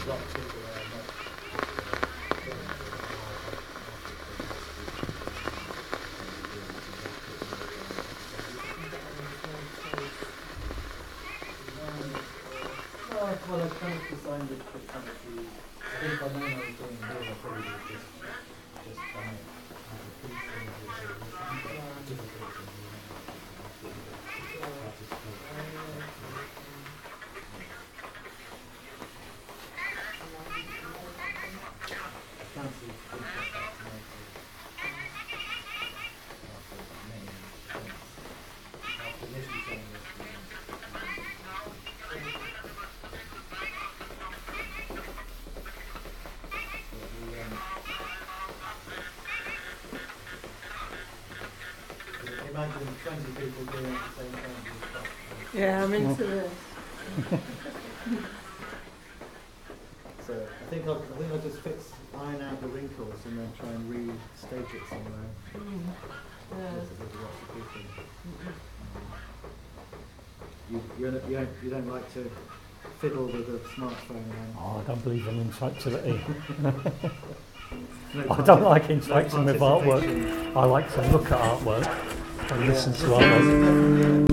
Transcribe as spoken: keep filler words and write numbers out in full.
Well, I've kind of designed it to kind of be, I think if I know I was doing here, I probably would just, just done it as a piece and as a imagine twenty people doing it at the same time. Yeah, I'm into this. So I think I'll, I think I'll just fix, iron out the wrinkles and then try and re-stage it somewhere. Mm. Yeah. You, you, don't, you, don't, you don't like to fiddle with a smartphone around? Oh, I don't believe in interactivity. No I don't like no interacting with artwork. I like to look at artwork and listen to artwork.